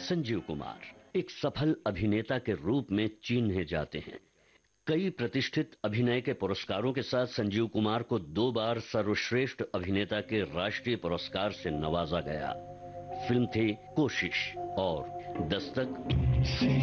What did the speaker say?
संजीव कुमार एक सफल अभिनेता के रूप में चिन्हे जाते हैं। कई प्रतिष्ठित अभिनय के पुरस्कारों के साथ संजीव कुमार को 2 बार सर्वश्रेष्ठ अभिनेता के राष्ट्रीय पुरस्कार से नवाजा गया। फिल्म थी कोशिश और दस्तक।